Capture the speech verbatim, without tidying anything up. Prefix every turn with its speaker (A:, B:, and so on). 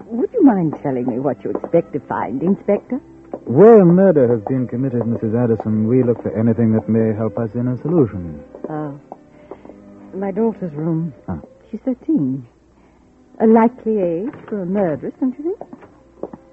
A: would you mind telling me what you expect to find, Inspector?
B: Where a murder has been committed, Missus Addison, we look for anything that may help us in a solution.
A: Oh. My daughter's room.
B: Huh.
A: She's thirteen. A likely age for a murderess, don't you think?